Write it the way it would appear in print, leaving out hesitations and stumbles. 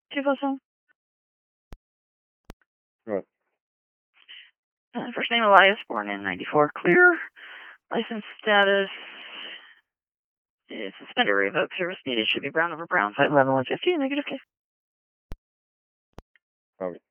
2+1. Right. First name Elias, born in 94, clear. License status is suspended or revoked. Service needed should be brown over brown, 511 150, negative case. Copy.